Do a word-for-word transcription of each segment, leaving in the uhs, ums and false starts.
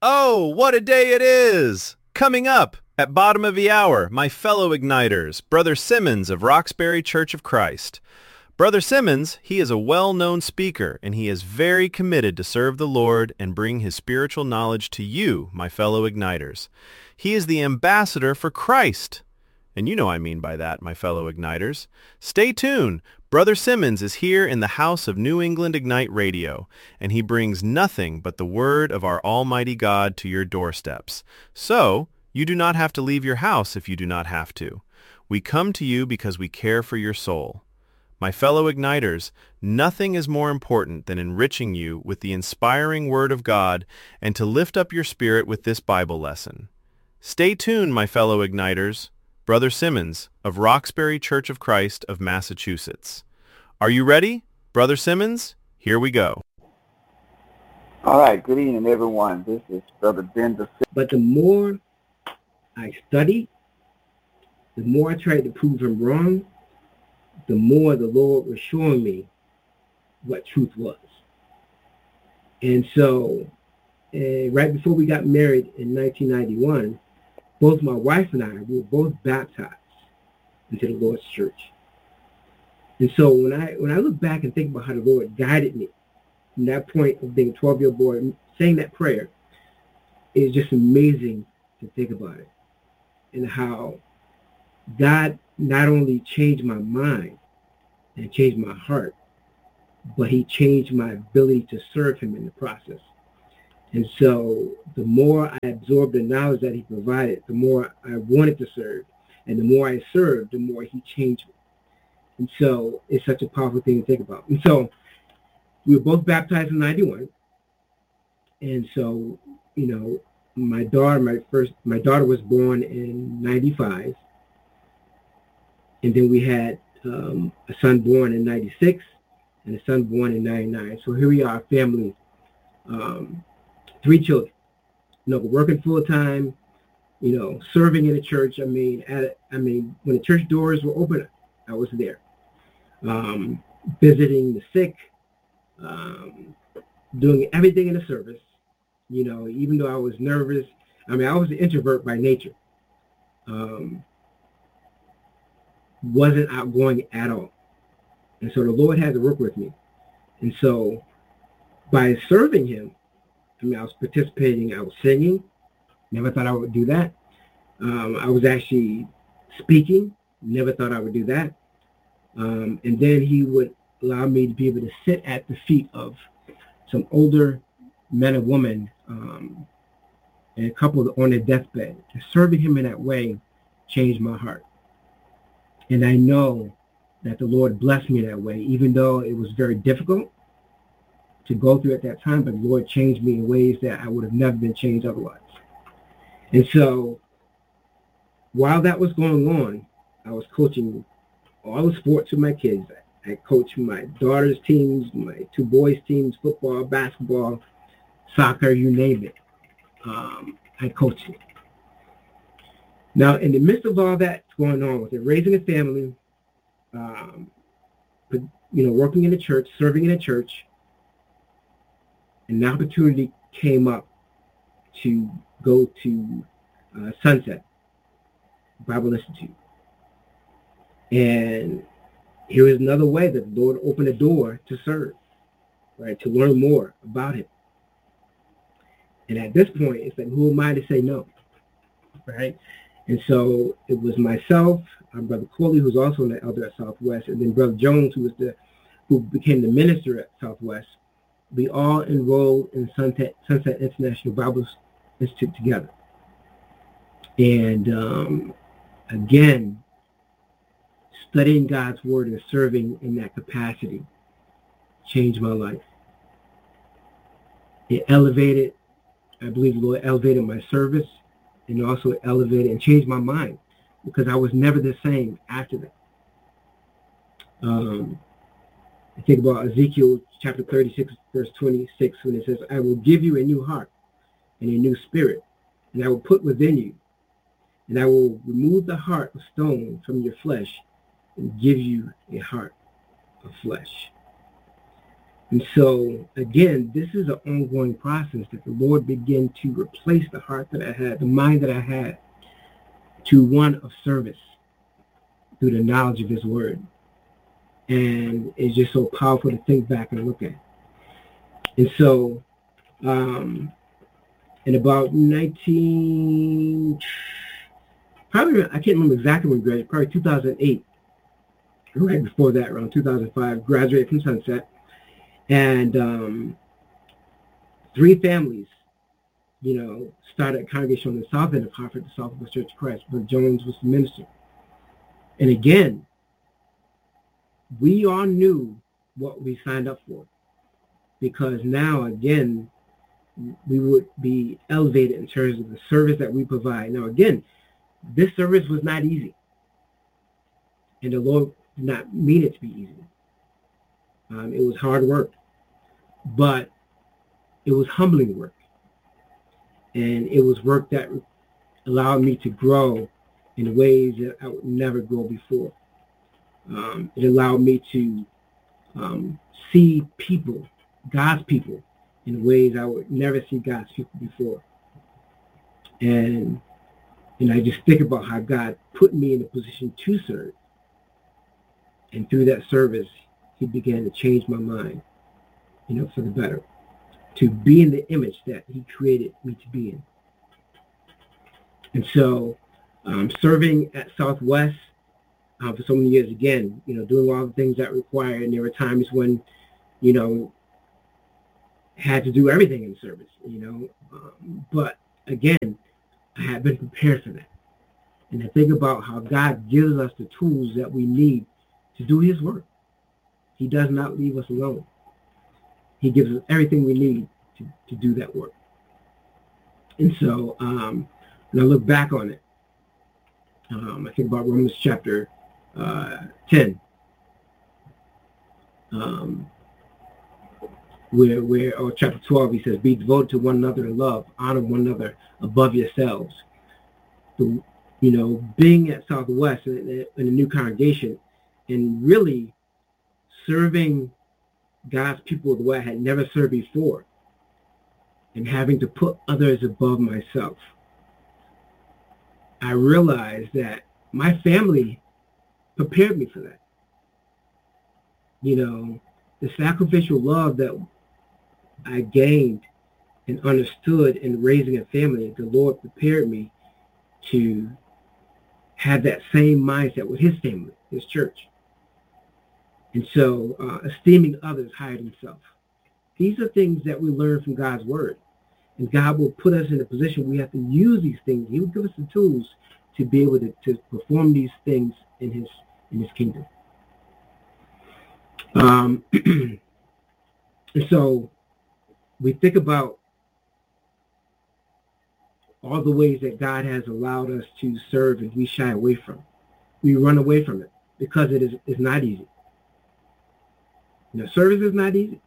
Oh, what a day it is! Coming up at bottom of the hour, my fellow Igniters, Brother Simmons of Roxbury Church of Christ. Brother Simmons, he is a well-known speaker, and he is very committed to serve the Lord and bring his spiritual knowledge to you, my fellow Igniters. He is the ambassador for Christ. And you know I mean by that, my fellow Igniters. Stay tuned. Brother Simmons is here in the house of New England Ignite Radio, and he brings nothing but the word of our Almighty God to your doorsteps. So, you do not have to leave your house if you do not have to. We come to you because we care for your soul. My fellow Igniters, nothing is more important than enriching you with the inspiring Word of God and to lift up your spirit with this Bible lesson. Stay tuned, my fellow Igniters. Brother Simmons of Roxbury Church of Christ of Massachusetts. Are you ready? Brother Simmons, here we go. All right, good evening, everyone. This is Brother Ben. But the more I studied, the more I tried to prove him wrong, the more the Lord was showing me what truth was. And so, uh, right before we got married in nineteen ninety-one, both my wife and I, we were both baptized into the Lord's church. And so when I when I look back and think about how the Lord guided me from that point of being a twelve-year-old boy, saying that prayer, it's just amazing to think about it. And how God not only changed my mind and changed my heart, but he changed my ability to serve him in the process. And so the more I absorbed the knowledge that he provided, the more I wanted to serve. And the more I served, the more he changed me. And so it's such a powerful thing to think about. And so we were both baptized in ninety-one. And so, you know, my daughter, my first, my daughter was born in ninety-five. And then we had um, a son born in ninety-six and a son born in ninety-nine. So here we are, family. Um, Three children, you know, working full time, you know, serving in the church. I mean, at, I mean, when the church doors were open, I was there, um, visiting the sick, um, doing everything in the service. You know, even though I was nervous, I mean, I was an introvert by nature. Um, wasn't outgoing at all, and so the Lord had to work with me, and so by serving him, I mean, I was participating, I was singing, never thought I would do that. Um, I was actually speaking, never thought I would do that. Um, and then he would allow me to be able to sit at the feet of some older men and women, um, and a couple on their deathbed. And serving him in that way changed my heart. And I know that the Lord blessed me that way, even though it was very difficult to go through at that time, but the Lord changed me in ways that I would have never been changed otherwise. And so while that was going on, I was coaching all the sports with my kids. I coached my daughter's teams, my two boys' teams, football, basketball, soccer, you name it. Um, I coached it. Now, in the midst of all that going on with it, raising a family, um, you know, working in the church, serving in the church, an opportunity came up to go to uh, Sunset Bible Institute. And here is another way that the Lord opened a door to serve, right, to learn more about him. And at this point, it's like, who am I to say no, right? And so it was myself, our Brother Corley, who's also an elder at Southwest, and then Brother Jones, who was the who became the minister at Southwest. We all enrolled in Sunset, Sunset International Bible Institute together. And um, again, studying God's word and serving in that capacity changed my life. It elevated, I believe the Lord elevated my service, and also elevated and changed my mind, because I was never the same after that. Um, I think about Ezekiel chapter thirty-six, verse twenty-six, when it says, I will give you a new heart and a new spirit, and I will put within you, and I will remove the heart of stone from your flesh and give you a heart of flesh. And so, again, this is an ongoing process that the Lord began to replace the heart that I had, the mind that I had, to one of service through the knowledge of his word. And it's just so powerful to think back and look at. And so, um, in about nineteen, probably, I can't remember exactly when I graduated, probably two thousand eight, right before that, around two thousand five, graduated from Sunset. And um, three families, you know, started a congregation on the south end of Hartford, the Southwest Church of Christ. Brother Jones was the minister. And again, we all knew what we signed up for, because now, again, we would be elevated in terms of the service that we provide. Now, again, this service was not easy, and the Lord did not mean it to be easy. Um, it was hard work, but it was humbling work, and it was work that allowed me to grow in ways that I would never grow before. Um, it allowed me to um, see people, God's people, in ways I would never see God's people before. And and I just think about how God put me in a position to serve. And through that service, he began to change my mind, you know, for the better, to be in the image that he created me to be in. And so um, serving at Southwest uh, for so many years, again, you know, doing all the things that required. And there were times when, you know, had to do everything in service, you know. Um, but again, I had been prepared for that. And I think about how God gives us the tools that we need to do his work. He does not leave us alone. He gives us everything we need to, to do that work. And so um, when I look back on it, um, I think about Romans chapter uh, ten, um, where, where, or chapter twelve, he says, be devoted to one another in love, honor one another above yourselves. The, you know, being at Southwest in, in a new congregation and really serving God's people the way I had never served before, and having to put others above myself, I realized that my family prepared me for that. You know, the sacrificial love that I gained and understood in raising a family, the Lord prepared me to have that same mindset with his family, his church. And so uh, esteeming others higher than self. These are things that we learn from God's word. And God will put us in a position where we have to use these things. He will give us the tools to be able to, to perform these things in his in his kingdom. Um, and so we think about all the ways that God has allowed us to serve and we shy away from. We run away from it because it is it's not easy. You know, service is not easy.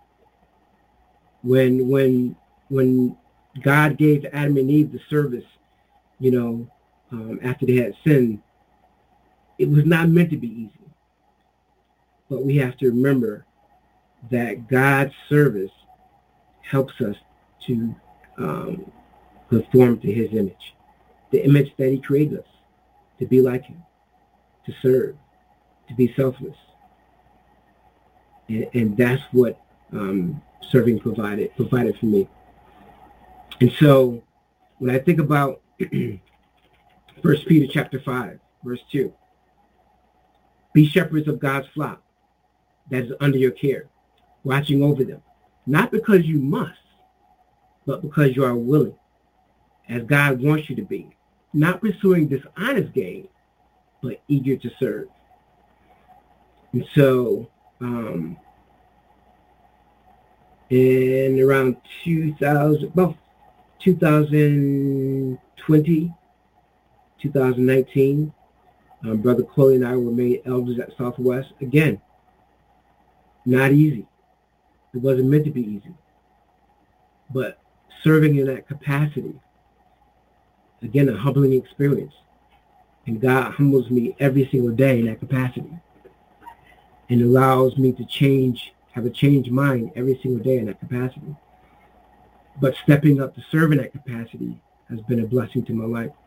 When when when God gave Adam and Eve the service, you know, um, after they had sinned, it was not meant to be easy. But we have to remember that God's service helps us to um, conform to his image, the image that he created us, to be like him, to serve, to be selfless. And, and that's what um, serving provided provided for me. And so when I think about First Peter chapter five, verse two, be shepherds of God's flock that is under your care, watching over them, not because you must, but because you are willing, as God wants you to be, not pursuing dishonest gain, but eager to serve. And so um, in around two thousand, about two thousand twenty, two thousand nineteen, um, Brother Chloe and I were made elders at Southwest. Again, not easy. It wasn't meant to be easy. But serving in that capacity, again, a humbling experience. And God humbles me every single day in that capacity and allows me to change have a changed mind every single day in that capacity. But stepping up to serve in that capacity has been a blessing to my life.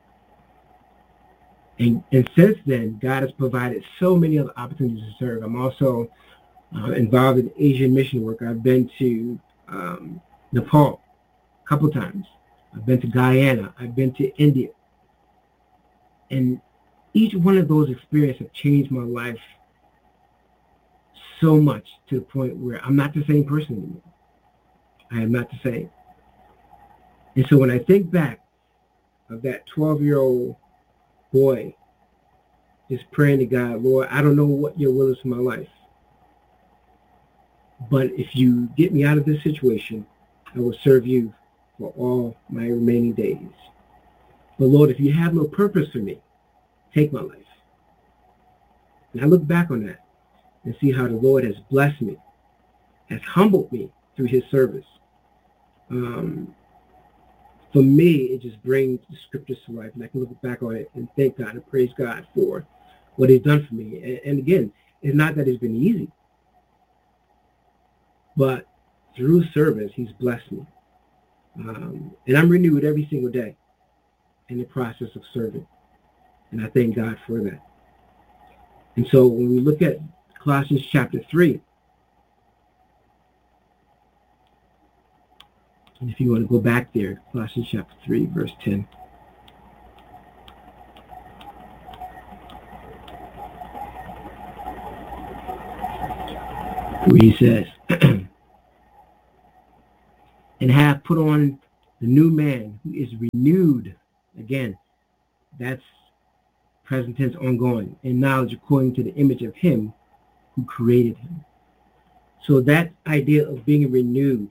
And, and since then, God has provided so many other opportunities to serve. I'm also uh, involved in Asian mission work. I've been to um, Nepal a couple times. I've been to Guyana. I've been to India. And each one of those experiences have changed my life so much to the point where I'm not the same person anymore. I am not the same. And so when I think back of that twelve-year-old boy just praying to God, Lord, I don't know what your will is for my life, but if you get me out of this situation, I will serve you for all my remaining days. But Lord, if you have no purpose for me, take my life. And I look back on that and see how the Lord has blessed me, has humbled me through his service. Um, for me, it just brings the scriptures to life, and I can look back on it and thank God and praise God for what he's done for me. And, and again, it's not that it's been easy, but through service, he's blessed me. Um, and I'm renewed every single day in the process of serving. And I thank God for that. And so when we look at Colossians chapter three, and if you want to go back there, Colossians chapter three, verse ten. Where he says, and have put on the new man who is renewed. Again, that's present tense, ongoing, in knowledge according to the image of him who created him. So that idea of being renewed,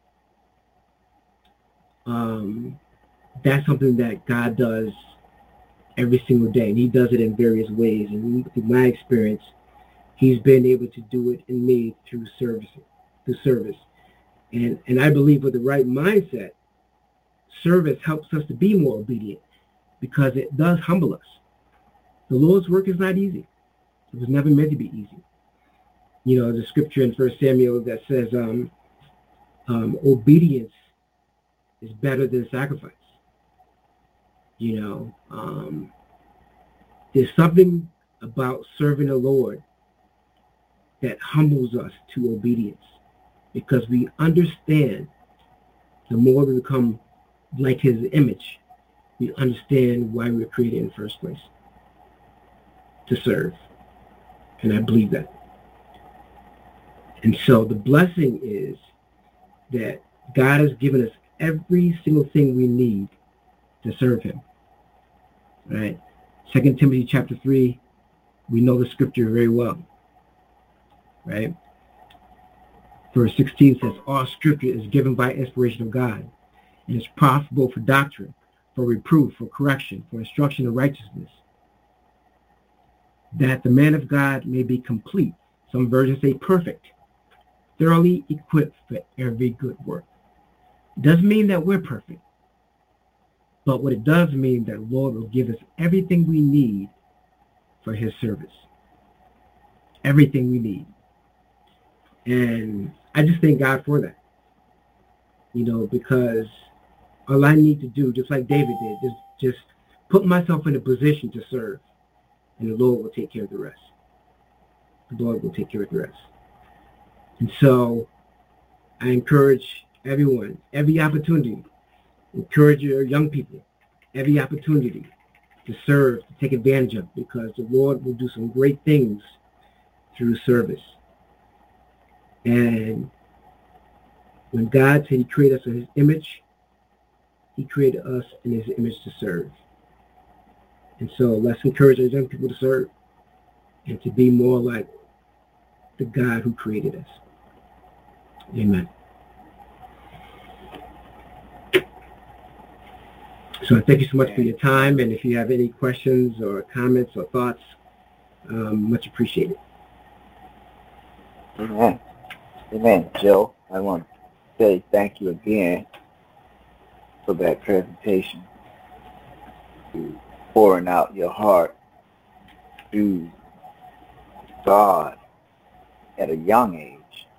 um, that's something that God does every single day. And he does it in various ways. And through my experience, he's been able to do it in me through service, through service. And, and I believe with the right mindset, service helps us to be more obedient because it does humble us. The Lord's work is not easy. It was never meant to be easy. You know, the scripture in First Samuel that says um, um, obedience is better than sacrifice. You know, um, there's something about serving the Lord that humbles us to obedience because we understand the more we become like his image, we understand why we were created in the first place, to serve. And I believe that. And so the blessing is that God has given us every single thing we need to serve him. Right? Second Timothy chapter three, we know the scripture very well. Right? Verse sixteen says, all scripture is given by inspiration of God and is profitable for doctrine, for reproof, for correction, for instruction in righteousness, that the man of God may be complete. Some versions say perfect, thoroughly equipped for every good work. It doesn't mean that we're perfect, but what it does mean that the Lord will give us everything we need for his service. Everything we need. And I just thank God for that. You know, because all I need to do, just like David did, just, just put myself in a position to serve. And the Lord will take care of the rest. The Lord will take care of the rest. And so I encourage everyone, every opportunity, encourage your young people, every opportunity to serve, to take advantage of, because the Lord will do some great things through service. And when God said he created us in his image, he created us in his image to serve. And so let's encourage our young people to serve and to be more like the God who created us. Amen. So I thank you so much for your time. And if you have any questions or comments or thoughts, um, much appreciated. Amen. Amen, Joe. I want to say thank you again for that presentation, to pouring out your heart to God at a young age.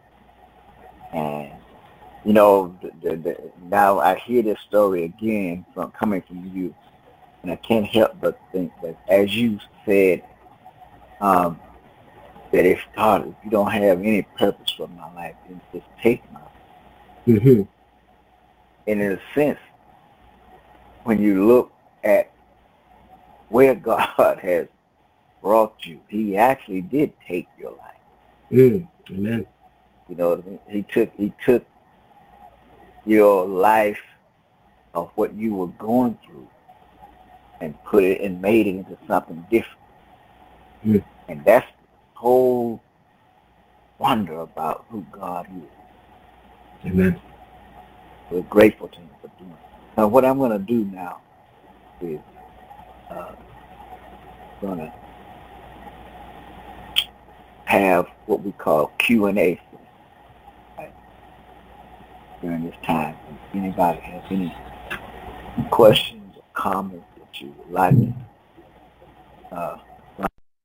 And, you know, the, the, the, now I hear this story again from coming from you, and I can't help but think that, as you said, um, that if God, if you don't have any purpose for my life, then just take my life. Mm-hmm. And in a sense, when you look at where God has brought you, he actually did take your life. Mm. Amen. You know what I mean? He took, he took your life of what you were going through and put it and made it into something different. Mm. And that's the whole wonder about who God is. Amen. We're grateful to him for doing it. Now, what I'm going to do now is uh, going to have what we call Q and A right, during this time. If anybody has any questions or comments that you would like to uh,